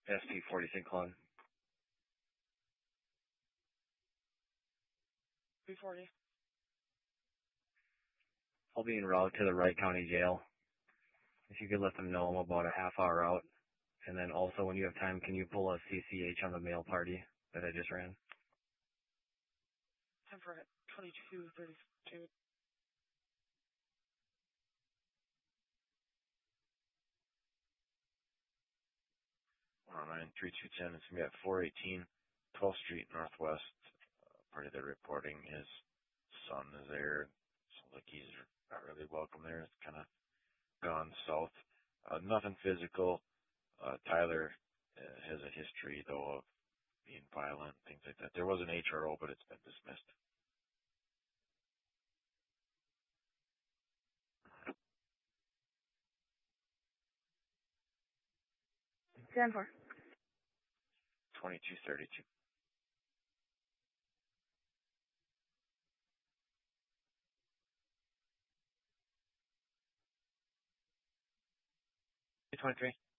SP40 St. Cloud. 340. I'll be en route to the Wright County Jail. If you could let them know I'm about a half hour out. And then also, when you have time, can you pull a CCH on the mail party that I just ran? Time for it. 2232. Oh, 93210. It's going to be at 418 12th Street Northwest. Part of the reporting, his son is there. So like he's not really welcome there. It's kind of gone south. Nothing physical. Tyler has a history, though, of being violent, things like that. There was an HRO, but it's been dismissed. Stand for. 2232. Two 23.